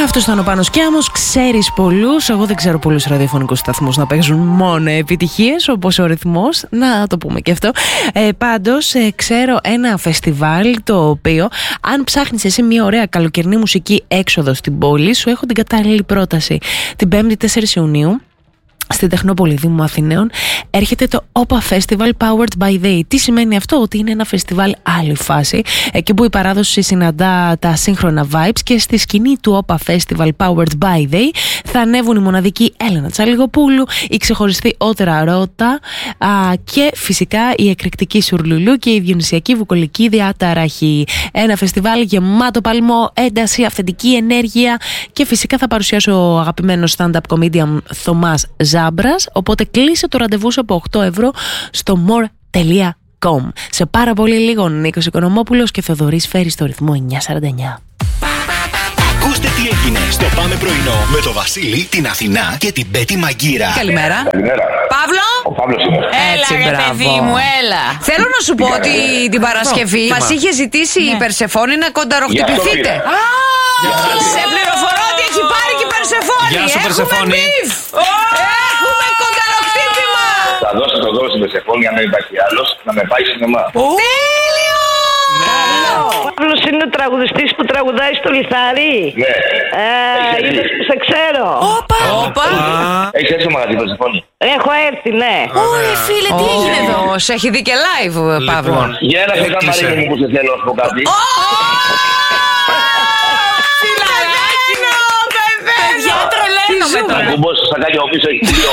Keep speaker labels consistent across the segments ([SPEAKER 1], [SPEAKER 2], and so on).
[SPEAKER 1] Αυτός ήταν ο Πάνος Κιάμος. Ξέρεις πολλούς, εγώ δεν ξέρω πολλούς ραδιοφωνικούς σταθμούς να παίζουν μόνο επιτυχίες όπως ο ρυθμός, να το πούμε και αυτό. Πάντως ξέρω ένα φεστιβάλ το οποίο, αν ψάχνεις εσύ μια ωραία καλοκαιρινή μουσική έξοδο στην πόλη, σου έχω την κατάλληλη πρόταση. Την 5η 4 Ιουνίου στην Τεχνόπολη Δήμου Αθηναίων έρχεται το OPA Festival Powered by They. Τι σημαίνει αυτό? Ότι είναι ένα φεστιβάλ άλλη φάση, εκεί που η παράδοση συναντά τα σύγχρονα vibes, και στη σκηνή του OPA Festival Powered by They θα ανέβουν η μοναδική Έλενα Τσαλιγοπούλου, η ξεχωριστή Ότερα Ρώτα και φυσικά η εκρηκτική Σουρλουλού και η διονυσιακή βουκολική Διαταραχή. Ένα φεστιβάλ γεμάτο παλμό, ένταση, αυθεντική ενέργεια, και φυσικά θα παρουσιάσει ο αγαπημένος stand-up comedian Θωμάς Ζάμπρας. Οπότε κλείσε το ραντεβού σου από 8 ευρώ στο more.com. Σε πάρα πολύ λίγο, Νίκος Οικονομόπουλος και Θοδωρής Φέρης στο ρυθμό 949.
[SPEAKER 2] Ακούστε τι έγινε στο Πάμε Πρωινό με το Βασίλη, την Αθηνά και την Πέτη Μαγκύρα.
[SPEAKER 3] Καλημέρα.
[SPEAKER 4] Καλημέρα.
[SPEAKER 3] Παύλο.
[SPEAKER 4] Ο Παύλος είναι.
[SPEAKER 3] Έλα, ρε παιδί μου, έλα. Θέλω να σου πω ότι την Παρασκευή μας είχε ζητήσει η Περσεφόνη να κονταροχτυπηθείτε. Σε πληροφορώ ότι έχει πάρει και η Περσεφόνη.
[SPEAKER 5] Γεια σου, Περσεφόνη.
[SPEAKER 3] Έχουμε κονταροχτύπημα.
[SPEAKER 4] Θα δώσω το δώρο στην Περσεφόνη, αν δεν υπάρχει άλλος, να με πάει σινεμά.
[SPEAKER 3] Τέλειο.
[SPEAKER 6] Ο Παύλος είναι ο τραγουδιστής που τραγουδάει στο λιθάρι.
[SPEAKER 4] Ναι.
[SPEAKER 6] Σε ξέρω.
[SPEAKER 3] Όπα.
[SPEAKER 4] Έχεις έρθει στο μαγαζί, Περσεφόνη?
[SPEAKER 6] Έχω έρθει, ναι.
[SPEAKER 3] Ωραία, φίλε, τι έγινε εδώ? Σε έχει δει και live, Παύλο.
[SPEAKER 4] Για ένα φεγγά Μαρίνη μου που σε θέλω να σου πω κάτι.
[SPEAKER 3] Παιδιά, τρελαίνομαι τώρα.
[SPEAKER 4] Θα κουμπώσει στο σακάκι από πίσω, έχει δύο.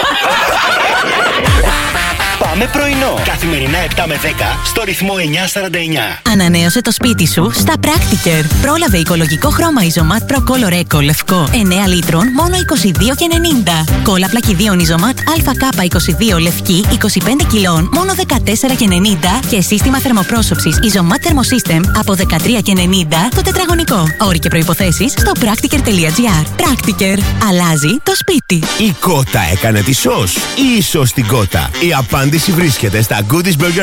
[SPEAKER 2] Πάμε πρωινό. Καθημερινά 7 με 10 στο ρυθμό 949.
[SPEAKER 7] Ανανέωσε το σπίτι σου στα Practiker. Πρόλαβε οικολογικό χρώμα Isomat Pro Color Eco λευκό 9 λίτρων μόνο 22,90. Κόλλα πλακιδίων Isomat ΑΚ22 λευκή 25 κιλών μόνο 14,90. Και σύστημα θερμοπρόσωψης Isomat Thermosystem από 13,90 το τετραγωνικό. Όροι και προϋποθέσεις στο practiker.gr. Practiker. Αλλάζει το σπίτι.
[SPEAKER 8] Η κότα έκανε τη σως ή η σως την κότα? Η απάντηση βρίσκεται στα Goodies Burger